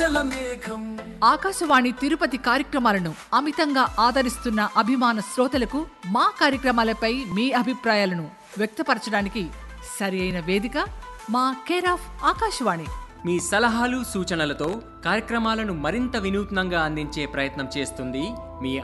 ఆశల మేఘం. ఆకాశవాణి తిరుపతి కార్యక్రమాలను అమితంగా ఆదరిస్తున్న అభిమాన శ్రోతలకు మా కార్యక్రమాలపై మీ అభిప్రాయాలను వ్యక్తపరచడానికి సరి అయిన వేదిక మా కేర్ ఆఫ్ ఆకాశవాణి. మీ సలహాలు సూచనలతో కార్యక్రమాలను మరింత వినూత్నంగా అందించే ప్రయత్నం చేస్తుంది మీ